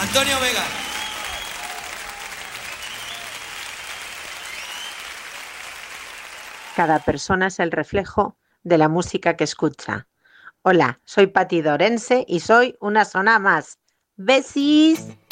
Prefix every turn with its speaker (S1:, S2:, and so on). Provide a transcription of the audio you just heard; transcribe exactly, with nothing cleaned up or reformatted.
S1: Antonio Vega.
S2: Cada persona es el reflejo de la música que escucha. Hola, soy Pati Dorense y soy una zona más. ¡Besis!